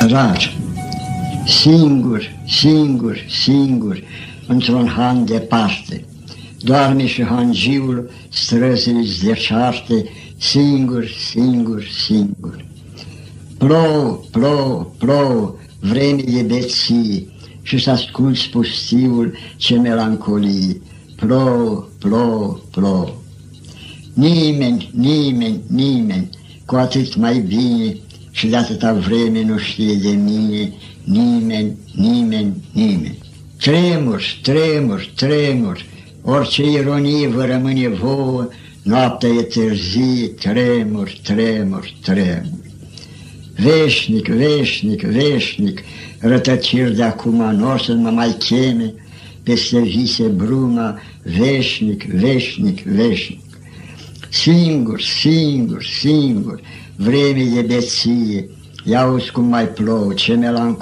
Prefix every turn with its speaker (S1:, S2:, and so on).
S1: Rar, singur, singur, singur, într-un han departe, doarme și hangiul străzile zdeșarte, singur, singur, singur. Plouă, plouă, plouă, vreme de beție, și să asculți pustiul ce melancolie. Plouă, plouă, plouă. Nimeni, nimeni, nimeni, cu atât mai bine și de atâta vreme nu știe de mine, nimeni, nimeni, nimeni. Tremur, tremur, tremur, orice ironie vă rămâne vouă, noaptea e târzie, tremur, tremur, tremur. Veșnic, veșnic, veșnic, rătăciri de acum n-or să mă mai cheme, peste vise bruma, veșnic, veșnic, veșnic. Singur, singur, singur, vreme de beție, ia-uzi cum mai plouă, ce melancolie.